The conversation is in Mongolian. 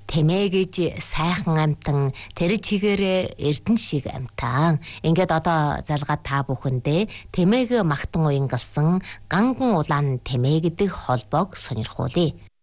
Тэмээ гэж сайхан амтан тэр чигээрээ эрдэн шиг амтан. Ингээд одоо залгаад та бүхэндээ тэмээг магтан уянгалсан ганган улаан тэмээ гэдэг холбоог сонирхуулъя.